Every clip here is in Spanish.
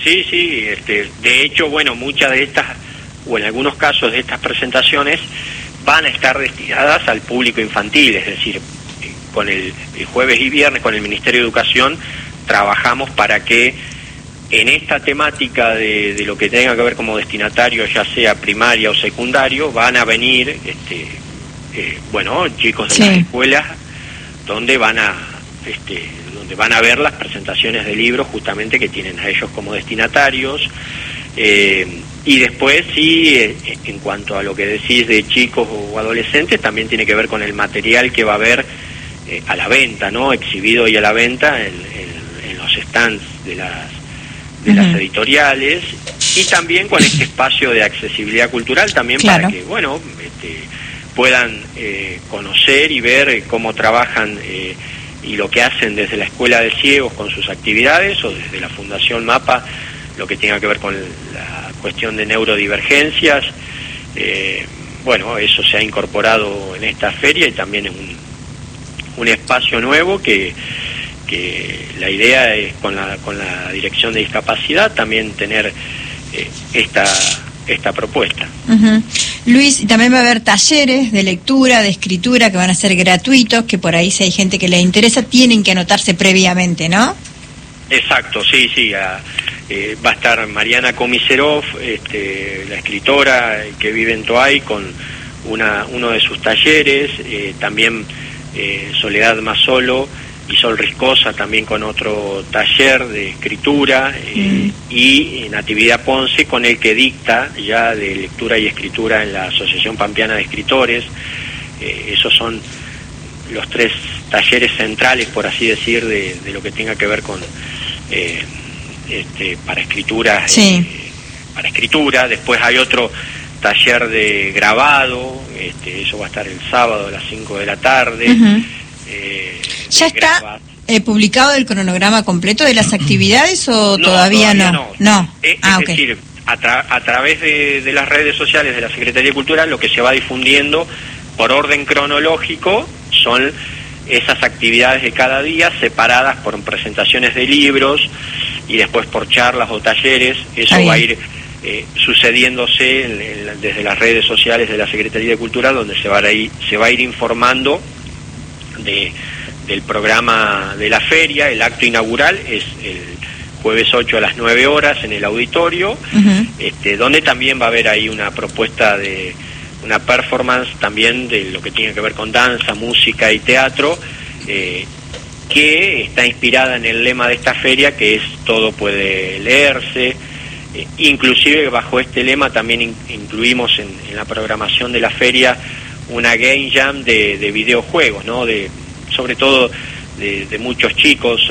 Sí, sí, de hecho, bueno, muchas de estas, o en algunos casos de estas presentaciones, van a estar destinadas al público infantil, es decir, con el jueves y viernes con el Ministerio de Educación trabajamos para que en esta temática de lo que tenga que ver como destinatario, ya sea primaria o secundario, van a venir, chicos de las escuelas donde van a ver las presentaciones de libros justamente que tienen a ellos como destinatarios. Y después sí, en cuanto a lo que decís de chicos o adolescentes, también tiene que ver con el material que va a haber a la venta, ¿no? Exhibido y a la venta en los stands de las editoriales, y también con este espacio de accesibilidad cultural también para que, puedan conocer y ver cómo trabajan y lo que hacen desde la Escuela de Ciegos con sus actividades, o desde la Fundación MAPA, lo que tenga que ver con la cuestión de neurodivergencias. Eso se ha incorporado en esta feria y también es un espacio nuevo que la idea es con la Dirección de Discapacidad también tener esta propuesta. Luis, y también va a haber talleres de lectura, de escritura que van a ser gratuitos, que por ahí si hay gente que les interesa tienen que anotarse previamente, ¿no? Exacto, sí, va a estar Mariana Komiserov, la escritora que vive en Toay, con uno de sus talleres, también Soledad Mazzolo y Sol Riscosa también con otro taller de escritura, y Natividad Ponce con el que dicta ya de lectura y escritura en la Asociación Pampeana de Escritores. Esos son los tres talleres centrales, por así decir, de lo que tenga que ver con para escritura. Para escritura. Después hay otro taller de grabado, eso va a estar el sábado a las 5 de la tarde. ¿Ya está publicado el cronograma completo de las actividades o todavía no? Es decir, a través de las redes sociales de la Secretaría de Cultura, lo que se va difundiendo por orden cronológico son esas actividades de cada día, separadas por presentaciones de libros y después por charlas o talleres. Eso va a ir sucediéndose desde las redes sociales de la Secretaría de Cultura, donde se va a ir informando del programa de la feria. El acto inaugural es el jueves 8 a las 9 horas en el auditorio, donde también va a haber ahí una propuesta de una performance también de lo que tiene que ver con danza, música y teatro, que está inspirada en el lema de esta feria, que es todo puede leerse. Inclusive bajo este lema también incluimos en la programación de la feria una game jam de videojuegos, ¿no? Sobre todo de muchos chicos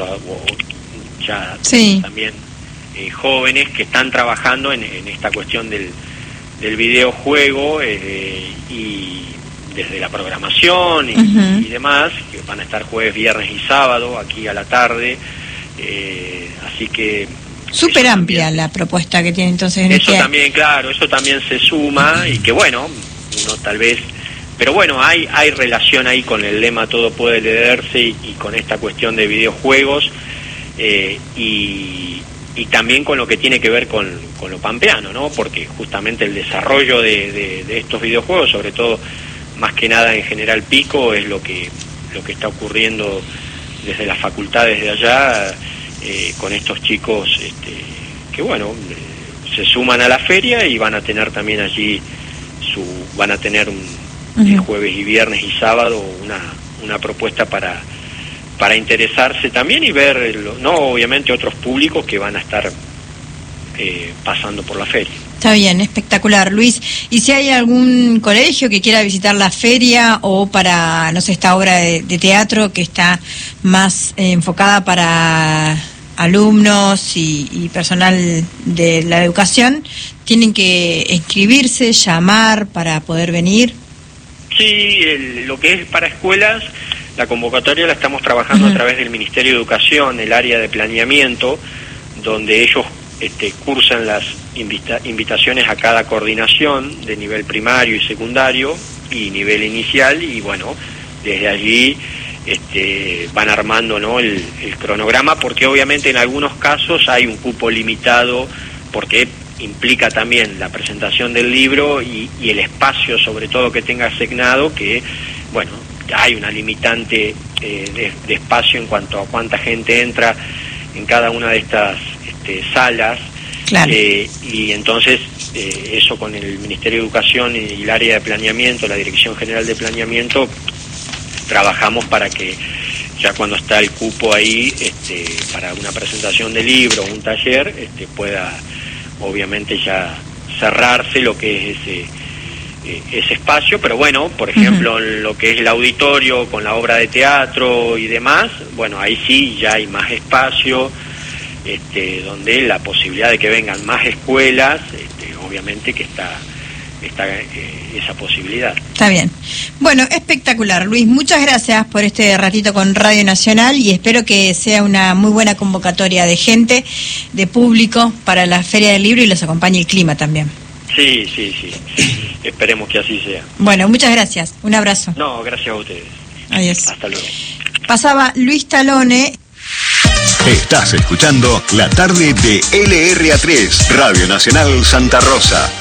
también jóvenes que están trabajando en esta cuestión del videojuego, y desde la programación y demás, que van a estar jueves, viernes y sábado aquí a la tarde, así que súper amplia también, la propuesta que tiene entonces en eso también, claro, eso también se suma, y que uno tal vez, pero hay relación ahí con el lema todo puede leerse y con esta cuestión de videojuegos, y también con lo que tiene que ver con lo pampeano, ¿no? Porque justamente el desarrollo de estos videojuegos, sobre todo más que nada en General Pico, es lo que está ocurriendo desde las facultades de allá, con estos chicos que se suman a la feria y van a tener también allí van a tener jueves y viernes y sábado una propuesta para interesarse también y ver, obviamente otros públicos que van a estar pasando por la feria. Está bien, espectacular, Luis. ¿Y si hay algún colegio que quiera visitar la feria, o para, esta obra de teatro que está más enfocada para alumnos y personal de la educación, tienen que inscribirse, llamar para poder venir? Sí, lo que es para escuelas, la convocatoria la estamos trabajando a través del Ministerio de Educación, el área de planeamiento, donde ellos cursan las invitaciones a cada coordinación de nivel primario y secundario y nivel inicial, y desde allí van armando, ¿no?, el cronograma, porque obviamente en algunos casos hay un cupo limitado, porque implica también la presentación del libro y el espacio sobre todo que tenga asignado, que bueno, hay una limitante de espacio en cuanto a cuánta gente entra en cada una de estas salas. Claro. Y entonces eso con el Ministerio de Educación y el área de planeamiento, la Dirección General de Planeamiento, trabajamos para que ya cuando está el cupo ahí para una presentación de libro o un taller pueda obviamente ya cerrarse lo que es ese espacio. Pero bueno, por ejemplo, en lo que es el auditorio con la obra de teatro y demás, bueno, ahí sí ya hay más espacio, donde la posibilidad de que vengan más escuelas, obviamente que está esa posibilidad. Está bien. Bueno, espectacular, Luis. Muchas gracias por este ratito con Radio Nacional y espero que sea una muy buena convocatoria de gente, de público para la Feria del Libro y los acompañe el clima también. Sí. Esperemos que así sea. Bueno, muchas gracias. Un abrazo. No, gracias a ustedes. Adiós. Hasta luego. Pasaba Luis Talone. Estás escuchando La Tarde de LRA3, Radio Nacional Santa Rosa.